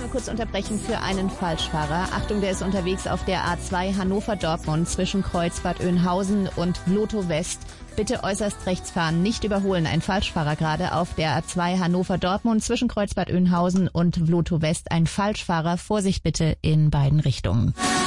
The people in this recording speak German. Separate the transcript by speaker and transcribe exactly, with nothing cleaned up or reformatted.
Speaker 1: mal kurz unterbrechen für einen Falschfahrer. Achtung, der ist unterwegs auf der A zwei Hannover-Dortmund zwischen Kreuzbad Oeynhausen und Vlotho West. Bitte äußerst rechts fahren, nicht überholen. Ein Falschfahrer gerade auf der A zwei Hannover-Dortmund zwischen Kreuzbad Oeynhausen und Vlotho West. Ein Falschfahrer. Vorsicht bitte in beiden Richtungen.